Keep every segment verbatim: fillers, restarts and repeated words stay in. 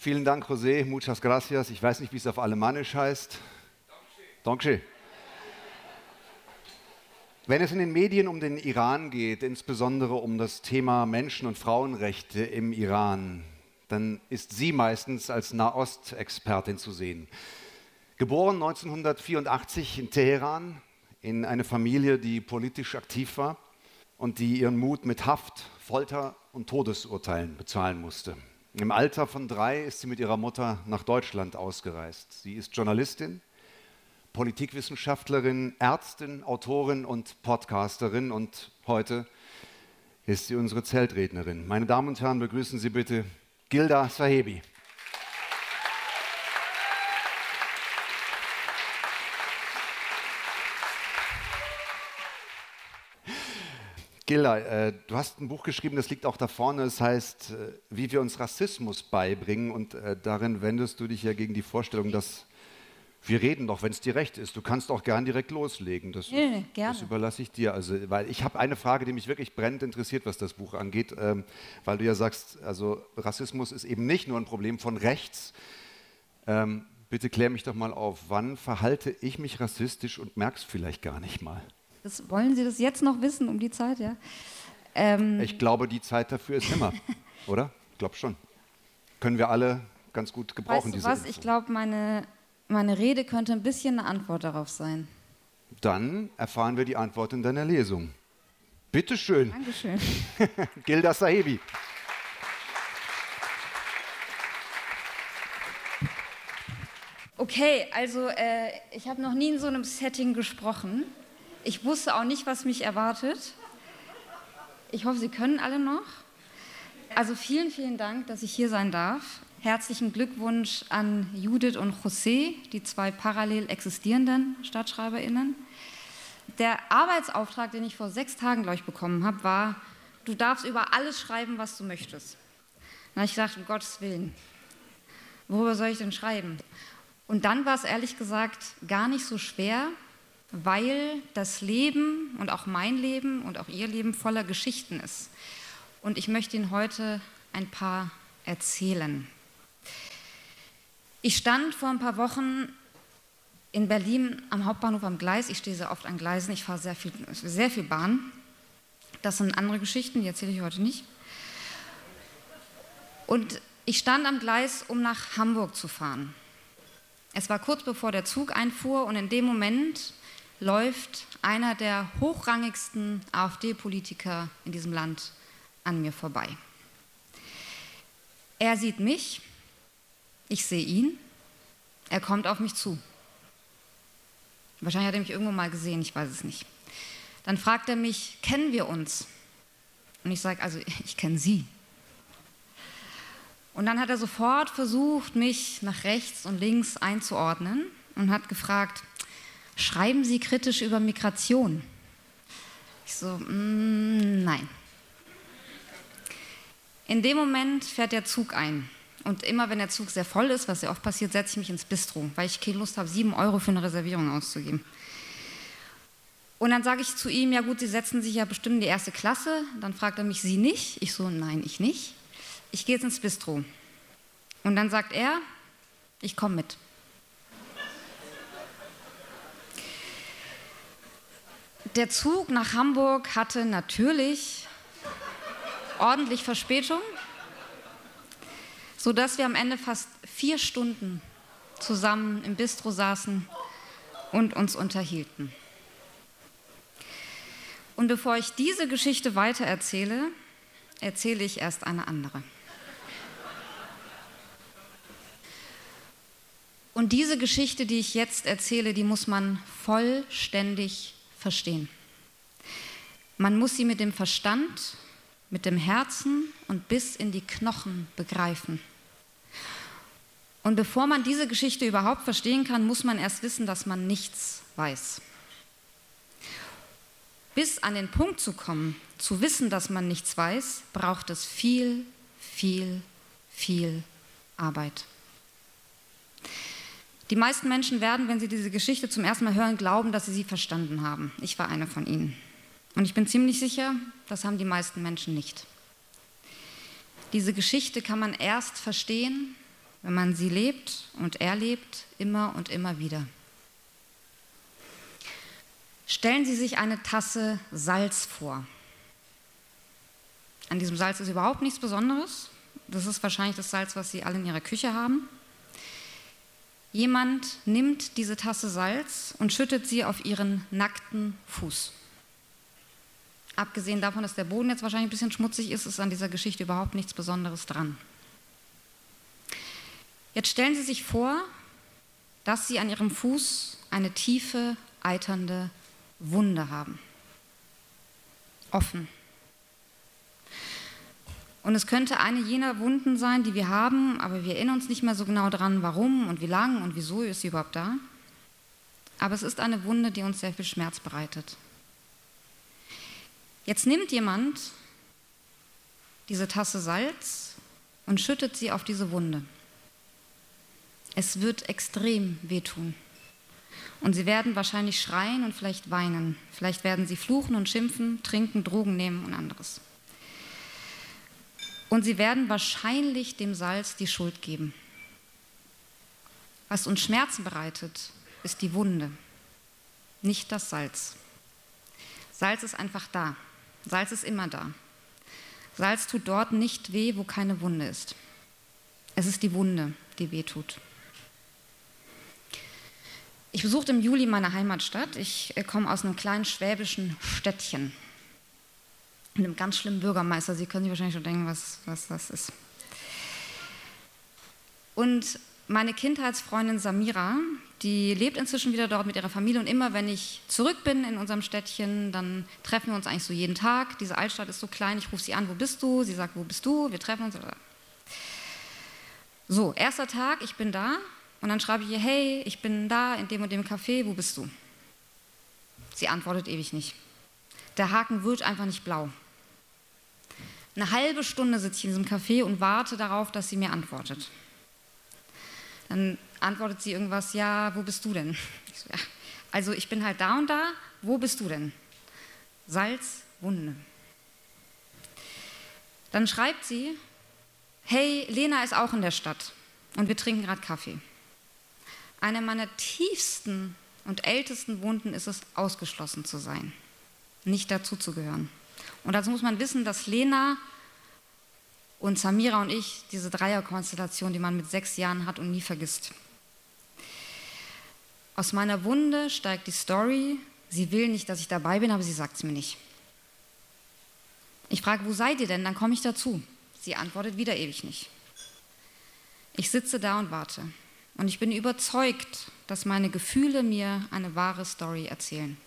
Vielen Dank, José. Muchas gracias. Ich weiß nicht, wie es auf Alemannisch heißt. Danke. Wenn es in den Medien um den Iran geht, insbesondere um das Thema Menschen- und Frauenrechte im Iran, dann ist sie meistens als Nahostexpertin zu sehen. Geboren neunzehnhundertvierundachtzig in Teheran, in eine Familie, die politisch aktiv war und die ihren Mut mit Haft, Folter und Todesurteilen bezahlen musste. Im Alter von drei ist sie mit ihrer Mutter nach Deutschland ausgereist. Sie ist Journalistin, Politikwissenschaftlerin, Ärztin, Autorin und Podcasterin und heute ist sie unsere Zeltrednerin. Meine Damen und Herren, begrüßen Sie bitte Gilda Sahebi. Gilda, äh, du hast ein Buch geschrieben, das liegt auch da vorne, es heißt, äh, wie wir uns Rassismus beibringen und äh, darin wendest du dich ja gegen die Vorstellung, dass wir reden doch, wenn es dir recht ist. Du kannst auch gern direkt loslegen, das, nee, nee, gerne. Das überlasse ich dir. Also, weil ich habe eine Frage, die mich wirklich brennend interessiert, was das Buch angeht, ähm, weil du ja sagst, also Rassismus ist eben nicht nur ein Problem von rechts. Ähm, bitte klär mich doch mal auf, wann verhalte ich mich rassistisch und merke es vielleicht gar nicht mal? Das, wollen Sie das jetzt noch wissen, um die Zeit, ja? Ähm ich glaube, die Zeit dafür ist immer, oder? Ich glaube schon. Können wir alle ganz gut gebrauchen, weißt du diese was? Info. Ich glaube, meine, meine Rede könnte ein bisschen eine Antwort darauf sein. Dann erfahren wir die Antwort in deiner Lesung. Bitte schön. Dankeschön. Gilda Sahebi. Okay, also äh, ich habe noch nie in so einem Setting gesprochen. Ich wusste auch nicht, was mich erwartet. Ich hoffe, Sie können alle noch. Also vielen, vielen Dank, dass ich hier sein darf. Herzlichen Glückwunsch an Judith und José, die zwei parallel existierenden StadtschreiberInnen. Der Arbeitsauftrag, den ich vor sechs Tagen, glaube ich, bekommen habe, war, du darfst über alles schreiben, was du möchtest. Da habe ich gedacht, um Gottes Willen, worüber soll ich denn schreiben? Und dann war es ehrlich gesagt gar nicht so schwer, weil das Leben und auch mein Leben und auch Ihr Leben voller Geschichten ist. Und ich möchte Ihnen heute ein paar erzählen. Ich stand vor ein paar Wochen in Berlin am Hauptbahnhof am Gleis. Ich stehe sehr oft an Gleisen, ich fahre sehr viel, sehr viel Bahn. Das sind andere Geschichten, die erzähle ich heute nicht. Und ich stand am Gleis, um nach Hamburg zu fahren. Es war kurz bevor der Zug einfuhr und in dem Moment läuft einer der hochrangigsten AfD-Politiker in diesem Land an mir vorbei. Er sieht mich, ich sehe ihn, er kommt auf mich zu. Wahrscheinlich hat er mich irgendwo mal gesehen, ich weiß es nicht. Dann fragt er mich, kennen wir uns? Und ich sage, also ich kenne Sie. Und dann hat er sofort versucht, mich nach rechts und links einzuordnen und hat gefragt, schreiben Sie kritisch über Migration? Ich so, mm, nein. In dem Moment fährt der Zug ein. Und immer wenn der Zug sehr voll ist, was sehr oft passiert, setze ich mich ins Bistro, weil ich keine Lust habe, sieben Euro für eine Reservierung auszugeben. Und dann sage ich zu ihm, ja gut, Sie setzen sich ja bestimmt in die erste Klasse. Dann fragt er mich, Sie nicht? Ich so, nein, ich nicht. Ich gehe jetzt ins Bistro. Und dann sagt er, ich komme mit. Der Zug nach Hamburg hatte natürlich ordentlich Verspätung, sodass wir am Ende fast vier Stunden zusammen im Bistro saßen und uns unterhielten. Und bevor ich diese Geschichte weitererzähle, erzähle ich erst eine andere. Und diese Geschichte, die ich jetzt erzähle, die muss man vollständig verstehen. Man muss sie mit dem Verstand, mit dem Herzen und bis in die Knochen begreifen. Und bevor man diese Geschichte überhaupt verstehen kann, muss man erst wissen, dass man nichts weiß. Bis an den Punkt zu kommen, zu wissen, dass man nichts weiß, braucht es viel, viel, viel Arbeit. Die meisten Menschen werden, wenn sie diese Geschichte zum ersten Mal hören, glauben, dass sie sie verstanden haben. Ich war eine von ihnen. Und ich bin ziemlich sicher, das haben die meisten Menschen nicht. Diese Geschichte kann man erst verstehen, wenn man sie lebt und erlebt, immer und immer wieder. Stellen Sie sich eine Tasse Salz vor. An diesem Salz ist überhaupt nichts Besonderes. Das ist wahrscheinlich das Salz, was Sie alle in Ihrer Küche haben. Jemand nimmt diese Tasse Salz und schüttet sie auf Ihren nackten Fuß. Abgesehen davon, dass der Boden jetzt wahrscheinlich ein bisschen schmutzig ist, ist an dieser Geschichte überhaupt nichts Besonderes dran. Jetzt stellen Sie sich vor, dass Sie an Ihrem Fuß eine tiefe, eiternde Wunde haben. Offen. Und es könnte eine jener Wunden sein, die wir haben, aber wir erinnern uns nicht mehr so genau dran, warum und wie lang und wieso ist sie überhaupt da. Aber es ist eine Wunde, die uns sehr viel Schmerz bereitet. Jetzt nimmt jemand diese Tasse Salz und schüttet sie auf diese Wunde. Es wird extrem wehtun. Und Sie werden wahrscheinlich schreien und vielleicht weinen. Vielleicht werden Sie fluchen und schimpfen, trinken, Drogen nehmen und anderes. Und Sie werden wahrscheinlich dem Salz die Schuld geben. Was uns Schmerzen bereitet, ist die Wunde, nicht das Salz. Salz ist einfach da. Salz ist immer da. Salz tut dort nicht weh, wo keine Wunde ist. Es ist die Wunde, die weh tut. Ich besuchte im Juli meine Heimatstadt. Ich komme aus einem kleinen schwäbischen Städtchen mit einem ganz schlimmen Bürgermeister. Sie können sich wahrscheinlich schon denken, was, was das ist. Und meine Kindheitsfreundin Samira, die lebt inzwischen wieder dort mit ihrer Familie. Und immer, wenn ich zurück bin in unserem Städtchen, dann treffen wir uns eigentlich so jeden Tag. Diese Altstadt ist so klein, ich rufe sie an, wo bist du? Sie sagt, wo bist du? Wir treffen uns. So, erster Tag, ich bin da. Und dann schreibe ich ihr, hey, ich bin da in dem und dem Café, wo bist du? Sie antwortet ewig nicht. Der Haken wird einfach nicht blau. Eine halbe Stunde sitze ich in diesem Café und warte darauf, dass sie mir antwortet. Dann antwortet sie irgendwas, ja, wo bist du denn? Ich so, ja, also ich bin halt da und da, wo bist du denn? Salz, Wunde. Dann schreibt sie, hey, Lena ist auch in der Stadt und wir trinken gerade Kaffee. Eine meiner tiefsten und ältesten Wunden ist es, ausgeschlossen zu sein, nicht dazuzugehören. Und dazu muss man wissen, dass Lena und Samira und ich diese Dreierkonstellation, die man mit sechs Jahren hat und nie vergisst. Aus meiner Wunde steigt die Story. Sie will nicht, dass ich dabei bin, aber sie sagt es mir nicht. Ich frage, wo seid ihr denn? Dann komme ich dazu. Sie antwortet wieder ewig nicht. Ich sitze da und warte. Und ich bin überzeugt, dass meine Gefühle mir eine wahre Story erzählen.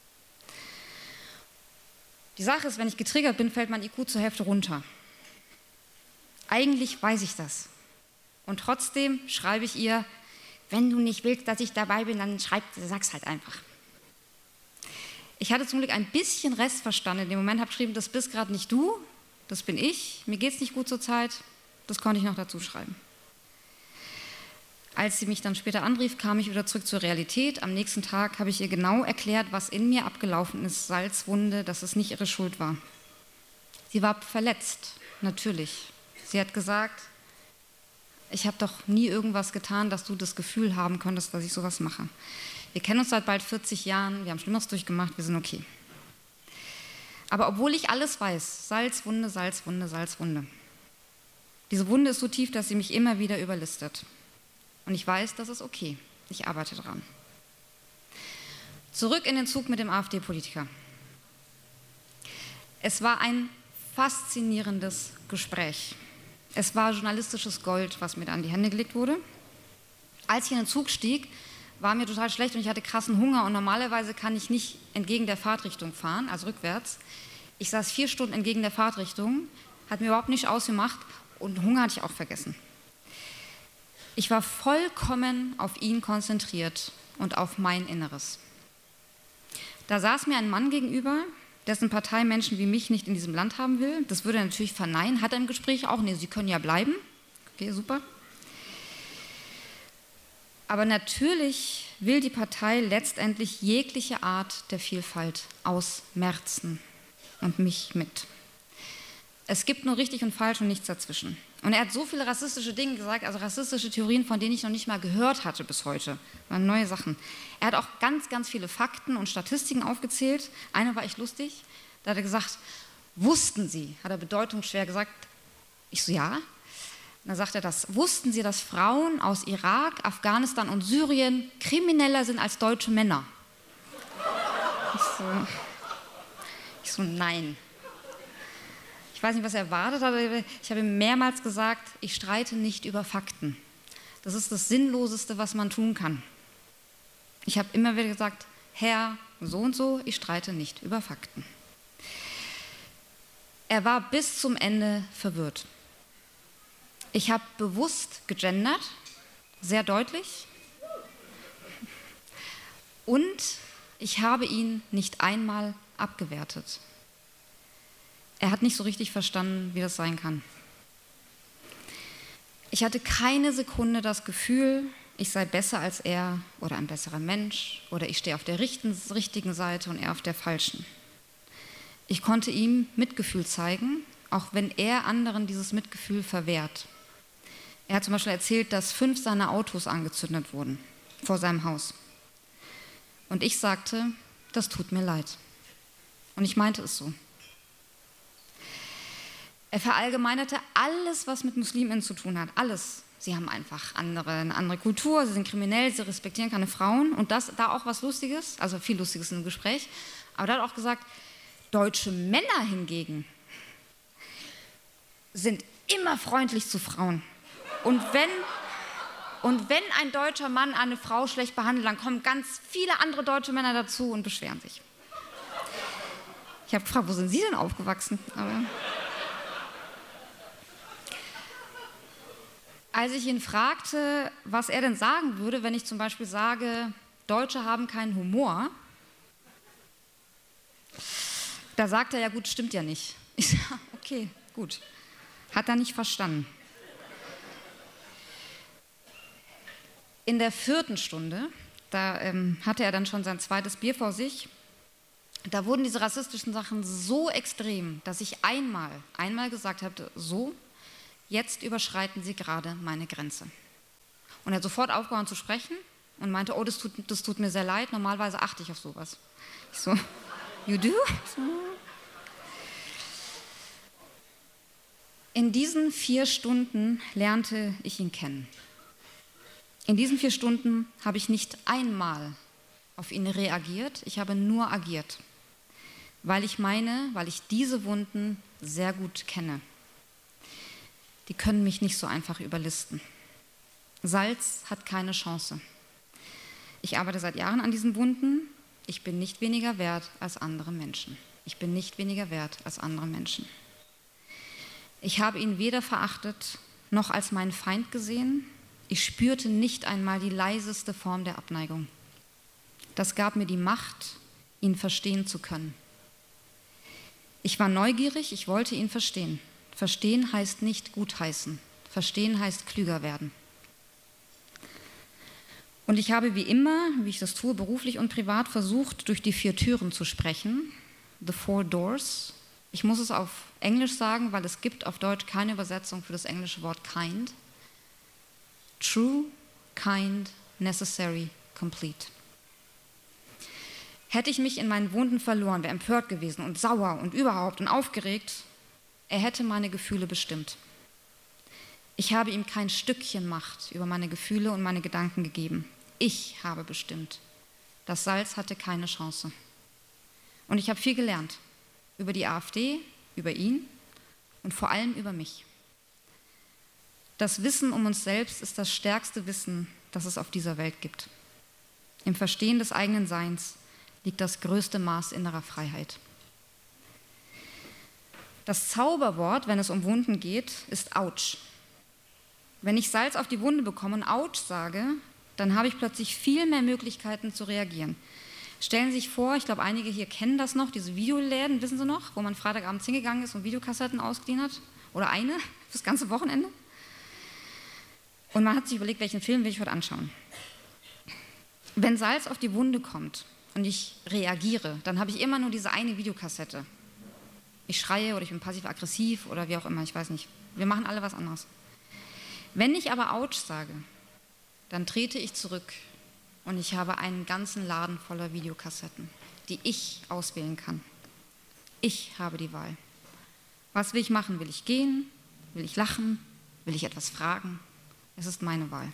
Die Sache ist, wenn ich getriggert bin, fällt mein I Q zur Hälfte runter. Eigentlich weiß ich das. Und trotzdem schreibe ich ihr, wenn du nicht willst, dass ich dabei bin, dann schreib, sag's halt einfach. Ich hatte zum Glück ein bisschen Restverstand. In dem Moment habe ich geschrieben, das bist gerade nicht du, das bin ich. Mir geht's nicht gut zur Zeit. Das konnte ich noch dazu schreiben. Als sie mich dann später anrief, kam ich wieder zurück zur Realität. Am nächsten Tag habe ich ihr genau erklärt, was in mir abgelaufen ist, Salzwunde, dass es nicht ihre Schuld war. Sie war verletzt, natürlich. Sie hat gesagt, ich habe doch nie irgendwas getan, dass du das Gefühl haben konntest, dass ich sowas mache. Wir kennen uns seit bald vierzig Jahren, wir haben Schlimmeres durchgemacht, wir sind okay. Aber obwohl ich alles weiß, Salzwunde, Salzwunde, Salzwunde. Diese Wunde ist so tief, dass sie mich immer wieder überlistet. Und ich weiß, das ist okay. Ich arbeite dran. Zurück in den Zug mit dem AfD-Politiker. Es war ein faszinierendes Gespräch. Es war journalistisches Gold, was mir da an die Hände gelegt wurde. Als ich in den Zug stieg, war mir total schlecht und ich hatte krassen Hunger. Und normalerweise kann ich nicht entgegen der Fahrtrichtung fahren, also rückwärts. Ich saß vier Stunden entgegen der Fahrtrichtung, hat mir überhaupt nicht ausgemacht und Hunger hatte ich auch vergessen. Ich war vollkommen auf ihn konzentriert und auf mein Inneres. Da saß mir ein Mann gegenüber, dessen Partei Menschen wie mich nicht in diesem Land haben will. Das würde er natürlich verneinen. Hat er im Gespräch auch, nee, Sie können ja bleiben. Okay, super. Aber natürlich will die Partei letztendlich jegliche Art der Vielfalt ausmerzen und mich mit. Es gibt nur richtig und falsch und nichts dazwischen. Und er hat so viele rassistische Dinge gesagt, also rassistische Theorien, von denen ich noch nicht mal gehört hatte bis heute. Das waren neue Sachen. Er hat auch ganz, ganz viele Fakten und Statistiken aufgezählt. Eine war echt lustig. Da hat er gesagt, wussten Sie, hat er bedeutungsschwer gesagt. Ich so, ja. Und dann sagt er das, wussten Sie, dass Frauen aus Irak, Afghanistan und Syrien krimineller sind als deutsche Männer? Ich so, ich so nein. Ich weiß nicht, was er erwartet hat. Ich habe ihm mehrmals gesagt, ich streite nicht über Fakten. Das ist das Sinnloseste, was man tun kann. Ich habe immer wieder gesagt, Herr, so und so, ich streite nicht über Fakten. Er war bis zum Ende verwirrt. Ich habe bewusst gegendert, sehr deutlich. Und ich habe ihn nicht einmal abgewertet. Er hat nicht so richtig verstanden, wie das sein kann. Ich hatte keine Sekunde das Gefühl, ich sei besser als er oder ein besserer Mensch oder ich stehe auf der richtigen Seite und er auf der falschen. Ich konnte ihm Mitgefühl zeigen, auch wenn er anderen dieses Mitgefühl verwehrt. Er hat zum Beispiel erzählt, dass fünf seiner Autos angezündet wurden vor seinem Haus. Und ich sagte, das tut mir leid. Und ich meinte es so. Er verallgemeinerte alles, was mit Musliminnen zu tun hat. Alles. Sie haben einfach andere, eine andere Kultur, sie sind kriminell, sie respektieren keine Frauen. Und das, da auch was Lustiges, also viel Lustiges im Gespräch. Aber da hat er auch gesagt, deutsche Männer hingegen sind immer freundlich zu Frauen. Und wenn, und wenn ein deutscher Mann eine Frau schlecht behandelt, dann kommen ganz viele andere deutsche Männer dazu und beschweren sich. Ich habe gefragt, wo sind Sie denn aufgewachsen? Aber als ich ihn fragte, was er denn sagen würde, wenn ich zum Beispiel sage, Deutsche haben keinen Humor, da sagt er, ja gut, stimmt ja nicht. Ich sage, okay, gut. Hat er nicht verstanden. In der vierten Stunde, da ähm, hatte er dann schon sein zweites Bier vor sich, da wurden diese rassistischen Sachen so extrem, dass ich einmal, einmal gesagt habe, so, jetzt überschreiten Sie gerade meine Grenze. Und er hat sofort aufgehört zu sprechen und meinte, oh, das tut, das tut mir sehr leid, normalerweise achte ich auf sowas. Ich so, you do? In diesen vier Stunden lernte ich ihn kennen. In diesen vier Stunden habe ich nicht einmal auf ihn reagiert, ich habe nur agiert, weil ich meine, weil ich diese Wunden sehr gut kenne. Die können mich nicht so einfach überlisten. Salz hat keine Chance. Ich arbeite seit Jahren an diesen Wunden. Ich bin nicht weniger wert als andere Menschen. Ich bin nicht weniger wert als andere Menschen. Ich habe ihn weder verachtet noch als meinen Feind gesehen. Ich spürte nicht einmal die leiseste Form der Abneigung. Das gab mir die Macht, ihn verstehen zu können. Ich war neugierig, ich wollte ihn verstehen. Verstehen heißt nicht gutheißen. Verstehen heißt klüger werden. Und ich habe wie immer, wie ich das tue, beruflich und privat, versucht, durch die vier Türen zu sprechen. The Four Doors. Ich muss es auf Englisch sagen, weil es gibt auf Deutsch keine Übersetzung für das englische Wort kind. True, kind, necessary, complete. Hätte ich mich in meinen Wunden verloren, wäre empört gewesen und sauer und überhaupt und aufgeregt, er hätte meine Gefühle bestimmt. Ich habe ihm kein Stückchen Macht über meine Gefühle und meine Gedanken gegeben. Ich habe bestimmt. Das Salz hatte keine Chance. Und ich habe viel gelernt. Über die AfD, über ihn und vor allem über mich. Das Wissen um uns selbst ist das stärkste Wissen, das es auf dieser Welt gibt. Im Verstehen des eigenen Seins liegt das größte Maß innerer Freiheit. Das Zauberwort, wenn es um Wunden geht, ist Autsch. Wenn ich Salz auf die Wunde bekomme und Autsch sage, dann habe ich plötzlich viel mehr Möglichkeiten zu reagieren. Stellen Sie sich vor, ich glaube, einige hier kennen das noch, diese Videoläden, wissen Sie noch, wo man Freitagabends hingegangen ist und Videokassetten ausgeliehen hat? Oder eine, fürs ganze Wochenende? Und man hat sich überlegt, welchen Film will ich heute anschauen. Wenn Salz auf die Wunde kommt und ich reagiere, dann habe ich immer nur diese eine Videokassette. Ich schreie oder ich bin passiv-aggressiv oder wie auch immer, ich weiß nicht, Wir machen alle was anderes. Wenn ich aber Autsch sage, dann trete ich zurück und ich habe einen ganzen Laden voller Videokassetten, die ich auswählen kann. Ich habe die Wahl. Was will ich machen? Will ich gehen? Will ich lachen? Will ich etwas fragen? Es ist meine Wahl.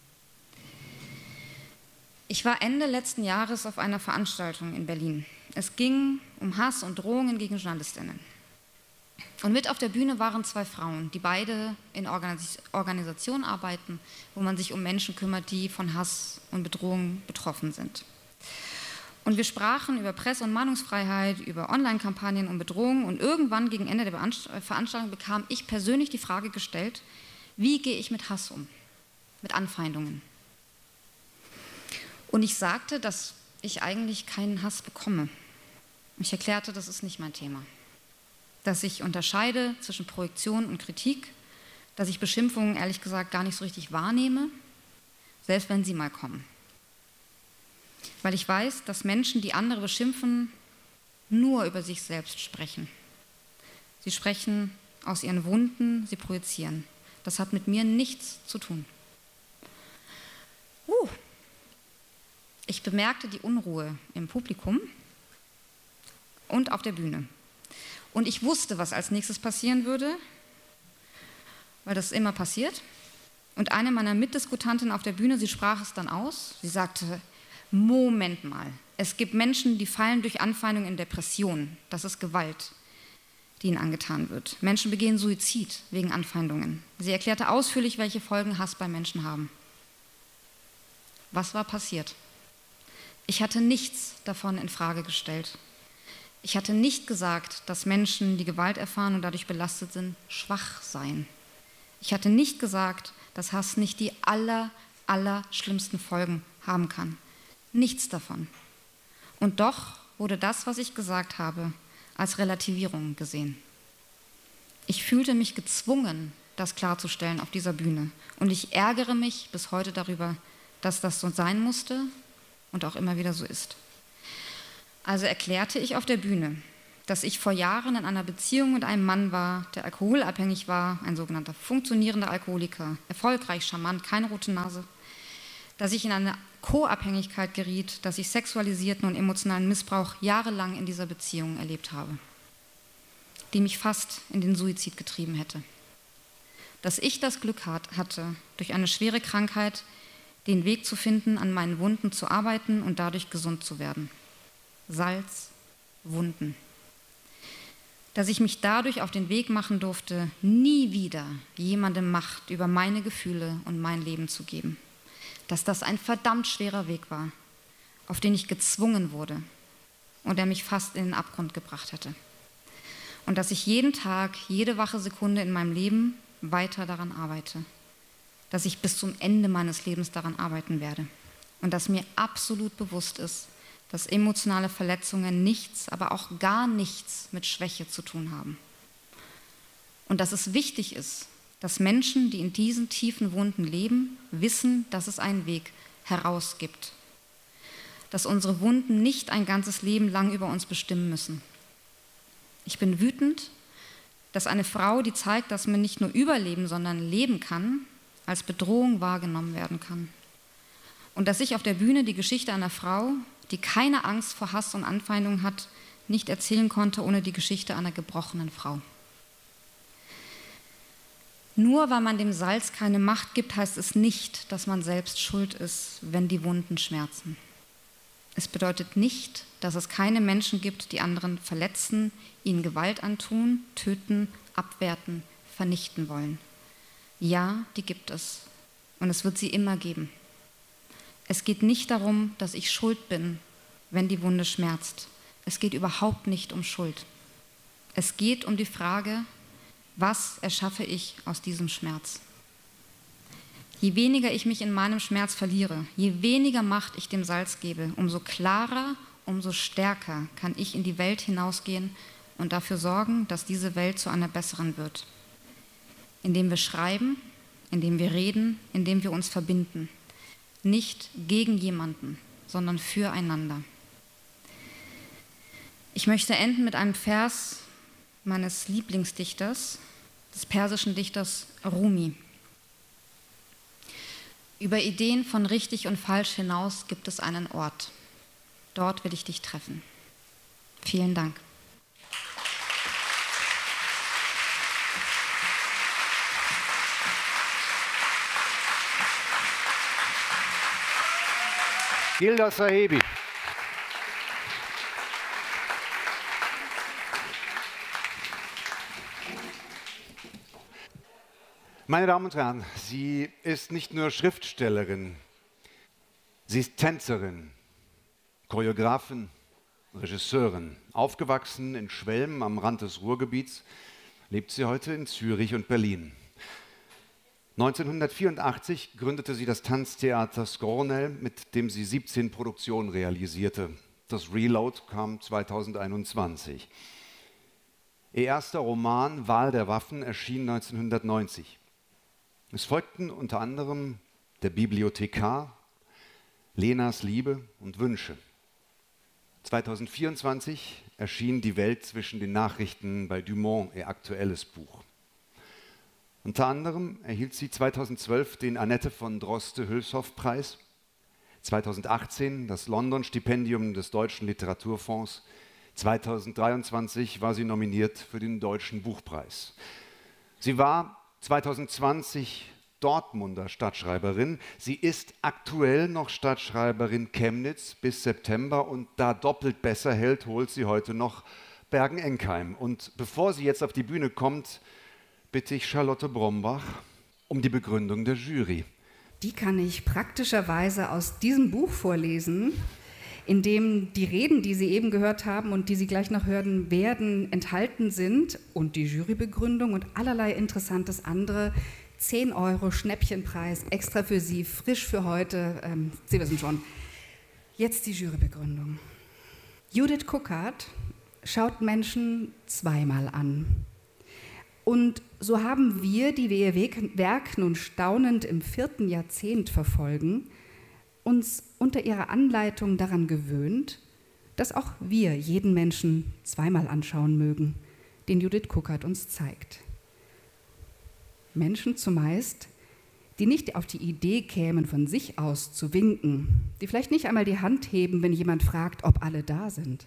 Ich war Ende letzten Jahres auf einer Veranstaltung in Berlin. Es ging um Hass und Drohungen gegen Journalistinnen. Und mit auf der Bühne waren zwei Frauen, die beide in Organis- Organisationen arbeiten, wo man sich um Menschen kümmert, die von Hass und Bedrohung betroffen sind. Und wir sprachen über Presse- und Meinungsfreiheit, über Online-Kampagnen und Bedrohungen. Und irgendwann gegen Ende der Beanst- Veranstaltung bekam ich persönlich die Frage gestellt, wie gehe ich mit Hass um, mit Anfeindungen? Und ich sagte, dass ich eigentlich keinen Hass bekomme. Ich erklärte, das ist nicht mein Thema. Dass ich unterscheide zwischen Projektion und Kritik, dass ich Beschimpfungen ehrlich gesagt gar nicht so richtig wahrnehme, selbst wenn sie mal kommen. Weil ich weiß, dass Menschen, die andere beschimpfen, nur über sich selbst sprechen. Sie sprechen aus ihren Wunden, sie projizieren. Das hat mit mir nichts zu tun. Uh. Ich bemerkte die Unruhe im Publikum und auf der Bühne. Und ich wusste, was als nächstes passieren würde, weil das immer passiert. Und eine meiner Mitdiskutanten auf der Bühne, sie sprach es dann aus. Sie sagte, Moment mal, es gibt Menschen, die fallen durch Anfeindung in Depression. Das ist Gewalt, die ihnen angetan wird. Menschen begehen Suizid wegen Anfeindungen. Sie erklärte ausführlich, welche Folgen Hass bei Menschen haben. Was war passiert? Ich hatte nichts davon in Frage gestellt. Ich hatte nicht gesagt, dass Menschen, die Gewalt erfahren und dadurch belastet sind, schwach seien. Ich hatte nicht gesagt, dass Hass nicht die aller, aller schlimmsten Folgen haben kann. Nichts davon. Und doch wurde das, was ich gesagt habe, als Relativierung gesehen. Ich fühlte mich gezwungen, das klarzustellen auf dieser Bühne. Und ich ärgere mich bis heute darüber, dass das so sein musste und auch immer wieder so ist. Also erklärte ich auf der Bühne, dass ich vor Jahren in einer Beziehung mit einem Mann war, der alkoholabhängig war, ein sogenannter funktionierender Alkoholiker, erfolgreich, charmant, keine rote Nase, dass ich in eine Co-Abhängigkeit geriet, dass ich sexualisierten und emotionalen Missbrauch jahrelang in dieser Beziehung erlebt habe, die mich fast in den Suizid getrieben hätte. Dass ich das Glück hat, hatte, durch eine schwere Krankheit den Weg zu finden, an meinen Wunden zu arbeiten und dadurch gesund zu werden. Salz, Wunden. Dass ich mich dadurch auf den Weg machen durfte, nie wieder jemandem Macht über meine Gefühle und mein Leben zu geben. Dass das ein verdammt schwerer Weg war, auf den ich gezwungen wurde und der mich fast in den Abgrund gebracht hätte. Und dass ich jeden Tag, jede wache Sekunde in meinem Leben weiter daran arbeite. Dass ich bis zum Ende meines Lebens daran arbeiten werde. Und dass mir absolut bewusst ist, dass emotionale Verletzungen nichts, aber auch gar nichts mit Schwäche zu tun haben. Und dass es wichtig ist, dass Menschen, die in diesen tiefen Wunden leben, wissen, dass es einen Weg heraus gibt. Dass unsere Wunden nicht ein ganzes Leben lang über uns bestimmen müssen. Ich bin wütend, dass eine Frau, die zeigt, dass man nicht nur überleben, sondern leben kann, als Bedrohung wahrgenommen werden kann. Und dass ich auf der Bühne die Geschichte einer Frau, die keine Angst vor Hass und Anfeindung hat, nicht erzählen konnte ohne die Geschichte einer gebrochenen Frau. Nur weil man dem Salz keine Macht gibt, heißt es nicht, dass man selbst schuld ist, wenn die Wunden schmerzen. Es bedeutet nicht, dass es keine Menschen gibt, die anderen verletzen, ihnen Gewalt antun, töten, abwerten, vernichten wollen. Ja, die gibt es. Und es wird sie immer geben. Es geht nicht darum, dass ich schuld bin, wenn die Wunde schmerzt. Es geht überhaupt nicht um Schuld. Es geht um die Frage, was erschaffe ich aus diesem Schmerz? Je weniger ich mich in meinem Schmerz verliere, je weniger Macht ich dem Salz gebe, umso klarer, umso stärker kann ich in die Welt hinausgehen und dafür sorgen, dass diese Welt zu einer besseren wird. Indem wir schreiben, indem wir reden, indem wir uns verbinden. Nicht gegen jemanden, sondern füreinander. Ich möchte enden mit einem Vers meines Lieblingsdichters, des persischen Dichters Rumi. Über Ideen von richtig und falsch hinaus gibt es einen Ort. Dort will ich dich treffen. Vielen Dank. Gilda Sahebi. Meine Damen und Herren, sie ist nicht nur Schriftstellerin, sie ist Tänzerin, Choreografin, Regisseurin. Aufgewachsen in Schwelm am Rand des Ruhrgebiets, lebt sie heute in Zürich und Berlin. neunzehnhundertvierundachtzig gründete sie das Tanztheater Scornell, mit dem sie siebzehn Produktionen realisierte. Das Reload kam zweitausendeinundzwanzig. Ihr erster Roman Wahl der Waffen erschien neunzehnhundertneunzig. Es folgten unter anderem Der Bibliothekar, Lenas Liebe und Wünsche. zweitausendvierundzwanzig erschien Die Welt zwischen den Nachrichten bei Dumont, ihr aktuelles Buch. Unter anderem erhielt sie zweitausendzwölf den Annette von Droste-Hülshoff-Preis, zweitausendachtzehn das London-Stipendium des Deutschen Literaturfonds, zweitausenddreiundzwanzig war sie nominiert für den Deutschen Buchpreis. Sie war zweitausendzwanzig Dortmunder Stadtschreiberin. Sie ist aktuell noch Stadtschreiberin Chemnitz bis September und da doppelt besser hält, holt sie heute noch Bergen-Enkheim. Und bevor sie jetzt auf die Bühne kommt, bitte ich Charlotte Brombach um die Begründung der Jury. Die kann ich praktischerweise aus diesem Buch vorlesen, in dem die Reden, die Sie eben gehört haben und die Sie gleich noch hören werden, enthalten sind und die Jurybegründung und allerlei interessantes andere. zehn Euro Schnäppchenpreis, extra für Sie, frisch für heute. Ähm, Sie wissen schon. Jetzt die Jurybegründung. Judith Kuckert schaut Menschen zweimal an. Und so haben wir, die wir ihr Werk nun staunend im vierten Jahrzehnt verfolgen, uns unter ihrer Anleitung daran gewöhnt, dass auch wir jeden Menschen zweimal anschauen mögen, den Judith Kuckert uns zeigt. Menschen zumeist, die nicht auf die Idee kämen, von sich aus zu winken, die vielleicht nicht einmal die Hand heben, wenn jemand fragt, ob alle da sind.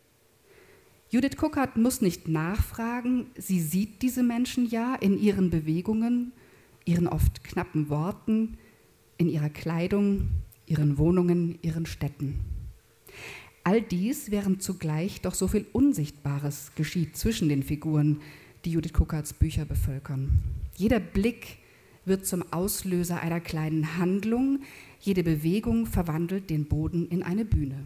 Judith Kuckert muss nicht nachfragen, sie sieht diese Menschen ja in ihren Bewegungen, ihren oft knappen Worten, in ihrer Kleidung, ihren Wohnungen, ihren Städten. All dies, während zugleich doch so viel Unsichtbares geschieht zwischen den Figuren, die Judith Kuckerts Bücher bevölkern. Jeder Blick wird zum Auslöser einer kleinen Handlung, jede Bewegung verwandelt den Boden in eine Bühne.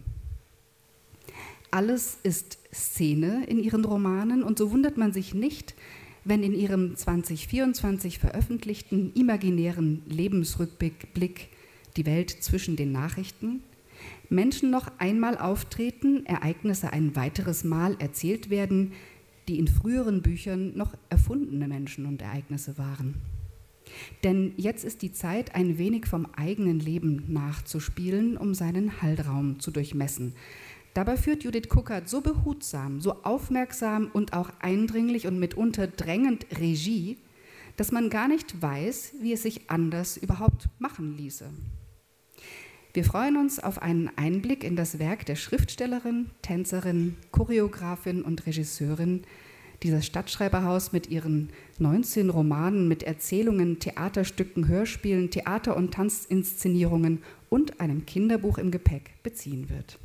Alles ist Szene in ihren Romanen und so wundert man sich nicht, wenn in ihrem zwanzig vierundzwanzig veröffentlichten imaginären Lebensrückblick Die Welt zwischen den Nachrichten Menschen noch einmal auftreten, Ereignisse ein weiteres Mal erzählt werden, die in früheren Büchern noch erfundene Menschen und Ereignisse waren. Denn jetzt ist die Zeit, ein wenig vom eigenen Leben nachzuspielen, um seinen Hallraum zu durchmessen. Dabei führt Judith Kuckert so behutsam, so aufmerksam und auch eindringlich und mitunter drängend Regie, dass man gar nicht weiß, wie es sich anders überhaupt machen ließe. Wir freuen uns auf einen Einblick in das Werk der Schriftstellerin, Tänzerin, Choreografin und Regisseurin, die das Stadtschreiberhaus mit ihren neunzehn Romanen, mit Erzählungen, Theaterstücken, Hörspielen, Theater- und Tanzinszenierungen und einem Kinderbuch im Gepäck beziehen wird.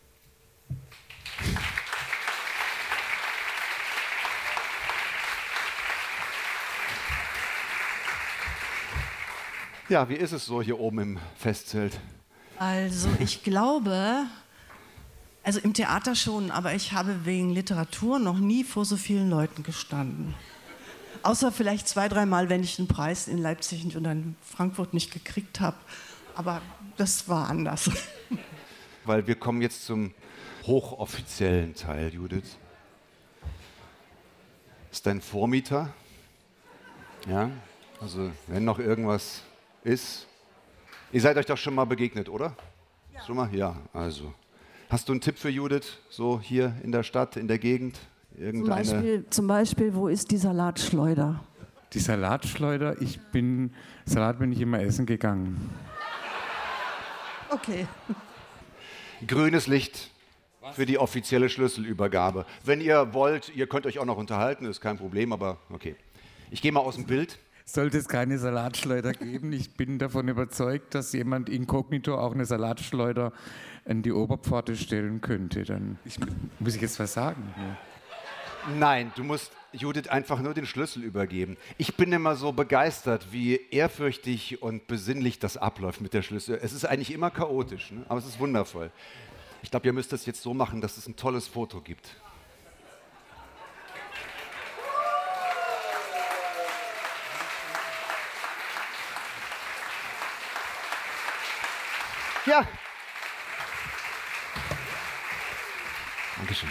Ja, wie ist es so hier oben im Festzelt? Also ich glaube, also im Theater schon, aber ich habe wegen Literatur noch nie vor so vielen Leuten gestanden. Außer vielleicht zwei, dreimal, wenn ich einen Preis in Leipzig oder in Frankfurt nicht gekriegt habe. Aber das war anders. Weil wir kommen jetzt zum hochoffiziellen Teil, Judith. Ist dein Vormieter? Ja, also wenn noch irgendwas ist. Ihr seid euch doch schon mal begegnet, oder? Ja. Schon mal? Ja, also. Hast du einen Tipp für Judith, so hier in der Stadt, in der Gegend? Zum Beispiel, zum Beispiel, wo ist die Salatschleuder? Die Salatschleuder, ich bin, Salat bin ich immer essen gegangen. Okay. Grünes Licht für die offizielle Schlüsselübergabe. Wenn ihr wollt, ihr könnt euch auch noch unterhalten, ist kein Problem, aber okay. Ich gehe mal aus dem Bild. Sollte es keine Salatschleuder geben, ich bin davon überzeugt, dass jemand inkognito auch eine Salatschleuder an die Oberpforte stellen könnte. Dann ich, muss ich jetzt was sagen? Ja. Nein, du musst Judith einfach nur den Schlüssel übergeben. Ich bin immer so begeistert, wie ehrfürchtig und besinnlich das abläuft mit der Schlüssel. Es ist eigentlich immer chaotisch, ne? Aber es ist wundervoll. Ich glaube, ihr müsst das jetzt so machen, dass es ein tolles Foto gibt. Ja. Dankeschön.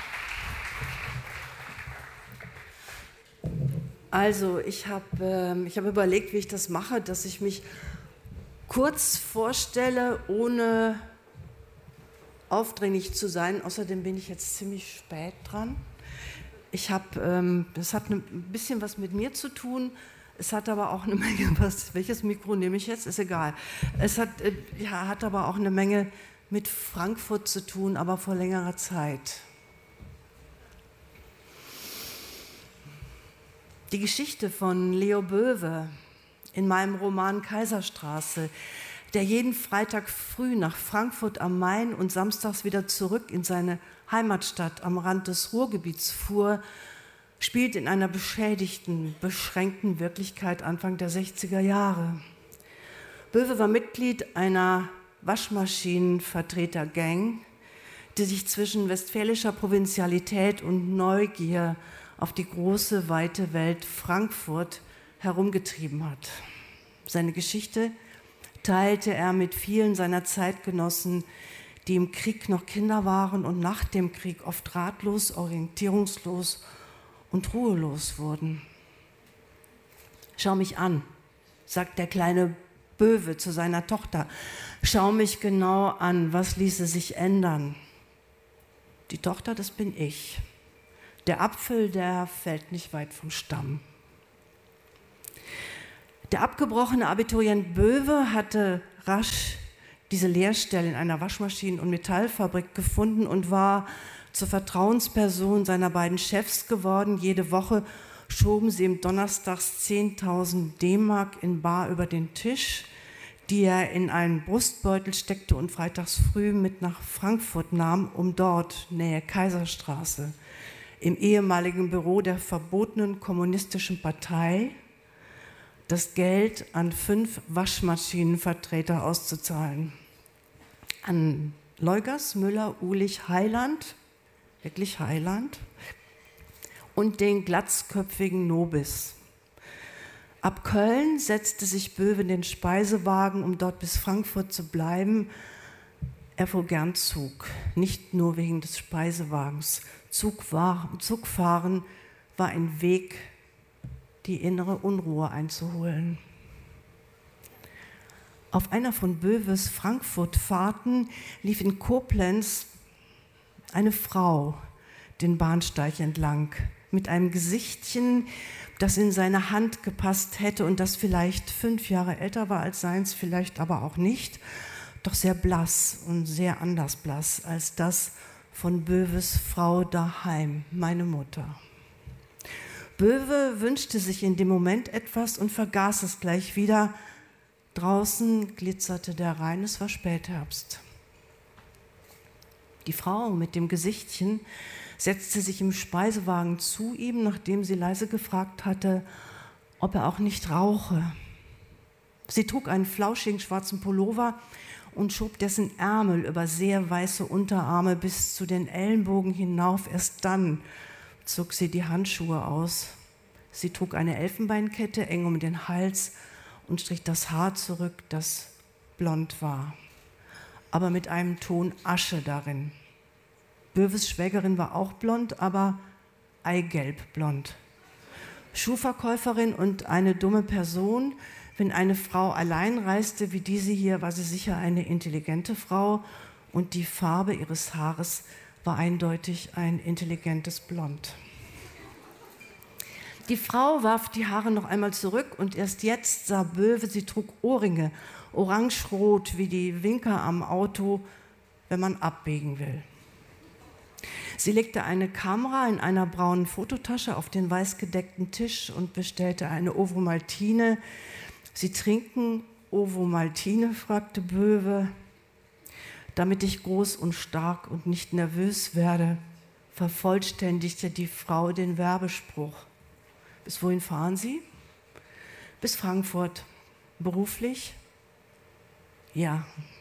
Also ich habe ähm, ich hab überlegt, wie ich das mache, dass ich mich kurz vorstelle, ohne aufdringlich zu sein. Außerdem bin ich jetzt ziemlich spät dran. Ich habe, ähm, das hat ein bisschen was mit mir zu tun. Es hat aber auch eine Menge, was, welches Mikro nehme ich jetzt, ist egal. Es hat, äh, ja, hat aber auch eine Menge mit Frankfurt zu tun, aber vor längerer Zeit. Die Geschichte von Leo Boewe in meinem Roman Kaiserstraße, der jeden Freitag früh nach Frankfurt am Main und samstags wieder zurück in seine Heimatstadt am Rand des Ruhrgebiets fuhr, spielt in einer beschädigten, beschränkten Wirklichkeit Anfang der sechziger Jahre. Boewe war Mitglied einer Waschmaschinenvertreter-Gang, die sich zwischen westfälischer Provinzialität und Neugier auf die große, weite Welt Frankfurt herumgetrieben hat. Seine Geschichte teilte er mit vielen seiner Zeitgenossen, die im Krieg noch Kinder waren und nach dem Krieg oft ratlos, orientierungslos und ruhelos wurden. Schau mich an, sagt der kleine Boewe zu seiner Tochter. Schau mich genau an, was ließe sich ändern? Die Tochter, das bin ich. Der Apfel, der fällt nicht weit vom Stamm. Der abgebrochene Abiturient Boewe hatte rasch diese Lehrstelle in einer Waschmaschinen- und Metallfabrik gefunden und war zur Vertrauensperson seiner beiden Chefs geworden. Jede Woche schoben sie ihm donnerstags zehntausend D-Mark in bar über den Tisch, die er in einen Brustbeutel steckte und freitags früh mit nach Frankfurt nahm, um dort, Nähe Kaiserstraße, im ehemaligen Büro der verbotenen kommunistischen Partei, das Geld an fünf Waschmaschinenvertreter auszuzahlen. An Leugers, Müller, Uhlich, Heiland, wirklich Heiland, und den glatzköpfigen Nobis. Ab Köln setzte sich Boewe in den Speisewagen, um dort bis Frankfurt zu bleiben. Er fuhr gern Zug, nicht nur wegen des Speisewagens. Zug war, Zugfahren war ein Weg, die innere Unruhe einzuholen. Auf einer von Boewes Frankfurt-Fahrten lief in Koblenz eine Frau den Bahnsteig entlang mit einem Gesichtchen, das in seine Hand gepasst hätte und das vielleicht fünf Jahre älter war als seins, vielleicht aber auch nicht, doch sehr blass und sehr anders blass als das von Boewes Frau daheim, meine Mutter. Boewe wünschte sich in dem Moment etwas und vergaß es gleich wieder. Draußen glitzerte der Rhein, es war Spätherbst. Die Frau mit dem Gesichtchen setzte sich im Speisewagen zu ihm, nachdem sie leise gefragt hatte, ob er auch nicht rauche. Sie trug einen flauschigen schwarzen Pullover und schob dessen Ärmel über sehr weiße Unterarme bis zu den Ellenbogen hinauf. Erst dann zog sie die Handschuhe aus. Sie trug eine Elfenbeinkette eng um den Hals und strich das Haar zurück, das blond war, aber mit einem Ton Asche darin. Boewes Schwägerin war auch blond, aber eigelbblond. Schuhverkäuferin und eine dumme Person. Wenn eine Frau allein reiste wie diese hier, war sie sicher eine intelligente Frau und die Farbe ihres Haares war eindeutig ein intelligentes Blond. Die Frau warf die Haare noch einmal zurück und erst jetzt sah Böwe, sie trug Ohrringe, orangerot wie die Winker am Auto, wenn man abbiegen will. Sie legte eine Kamera in einer braunen Fototasche auf den weiß gedeckten Tisch und bestellte eine Ovomaltine. Sie trinken Ovomaltine, fragte Böwe. Damit ich groß und stark und nicht nervös werde, vervollständigte die Frau den Werbespruch. Bis wohin fahren Sie? Bis Frankfurt. Beruflich? Ja.